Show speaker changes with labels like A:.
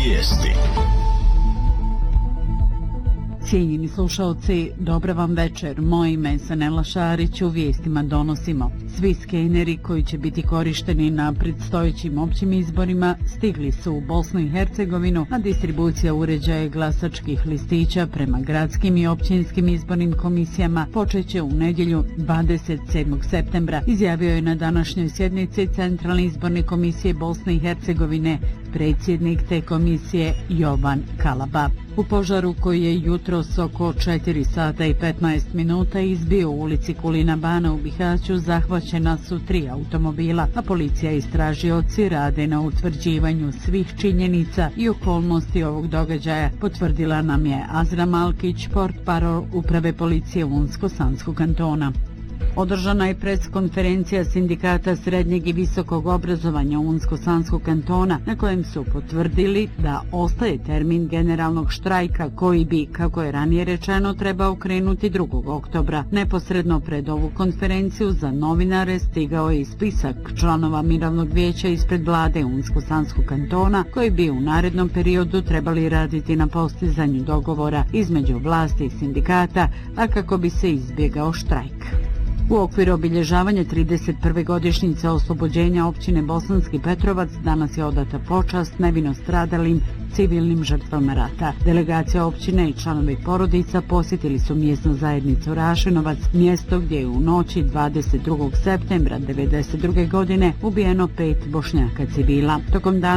A: Vijesti.
B: Cijenjeni slušalci, dobra vam večer. Moje ime je Sanela Šarić, u vijestima donosimo. Svi skeneri koji će biti korišteni na predstojećim općim izborima stigli su u Bosnu i Hercegovinu, a distribucija uređaja glasačkih listića prema gradskim i općinskim izbornim komisijama počeće u nedjelju 27. septembra, izjavio je na današnjoj sjednici Centralne izborne komisije Bosne i Hercegovine predsjednik te komisije Jovan Kalaba. U požaru koji je jutros oko 4 sata i 15 minuta izbio u ulici Kulina Bana u Bihaću zahvaćena su 3 automobila, a policija i istražioci rade na utvrđivanju svih činjenica i okolnosti ovog događaja, potvrdila nam je Azra Malkić, portparol uprave policije Unsko-Sanskog kantona. Održana je preskonferencija sindikata srednjeg i visokog obrazovanja Unsko-Sanskog kantona, na kojem su potvrdili da ostaje termin generalnog štrajka koji bi, kako je ranije rečeno, trebao krenuti 2. oktobra. Neposredno pred ovu konferenciju za novinare stigao je i spisak članova mirovnog vijeća ispred vlade Unsko-Sanskog kantona, koji bi u narednom periodu trebali raditi na postizanju dogovora između vlasti i sindikata, a kako bi se izbjegao štrajk. U okviru obilježavanja 31. godišnjice oslobođenja općine Bosanski Petrovac danas je odata počast nevino stradalim civilnim žrtvama rata. Delegacija općine i članovi porodica posjetili su mjesnu zajednicu Rašinovac, mjesto gdje je u noći 22. septembra 1992. godine ubijeno 5 Bošnjaka civila. Tokom dana